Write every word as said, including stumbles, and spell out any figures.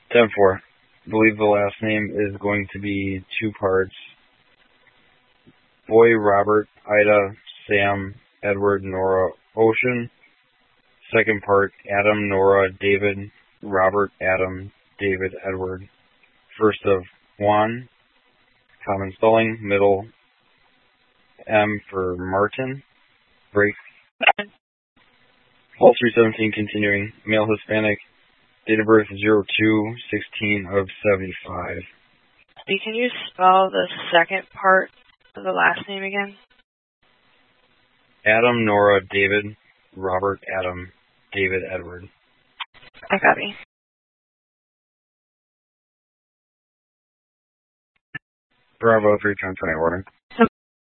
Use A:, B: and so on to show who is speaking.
A: ten four. I believe the last name is going to be two parts. Boy, Robert, Ida, Sam, Edward, Nora, Ocean. Second part, Adam, Nora, David, Robert, Adam, David, Edward. First of Juan, common spelling, middle, M for Martin, break. All three seventeen continuing, male Hispanic, date of birth zero two sixteen of seventy-five.
B: Can you spell the second part of the last name again?
A: Adam, Nora, David, Robert, Adam, David, Edward.
B: I copy.
A: Bravo three ten twenty order.